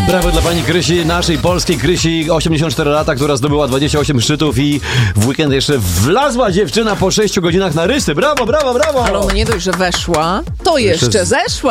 Brawo dla pani Krysi, naszej polskiej Krysi, 84 lata, która zdobyła 28 szczytów i w weekend jeszcze wlazła dziewczyna po 6 godzinach na rysy. Brawo, brawo, brawo! Ale ona nie dość, że weszła, to jeszcze zeszła.